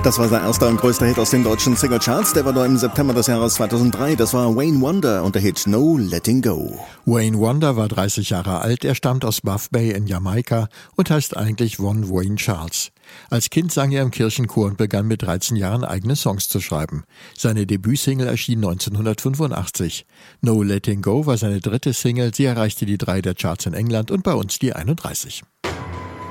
Das war sein erster und größter Hit aus den deutschen Singlecharts. Der war nur im September des Jahres 2003. Das war Wayne Wonder und der Hit No Letting Go. Wayne Wonder war 30 Jahre alt. Er stammt aus Buff Bay in Jamaika und heißt eigentlich Von Wayne Charles. Als Kind sang er im Kirchenchor und begann mit 13 Jahren eigene Songs zu schreiben. Seine Debütsingle erschien 1985. No Letting Go war seine dritte Single. Sie erreichte die 3 der Charts in England und bei uns die 31.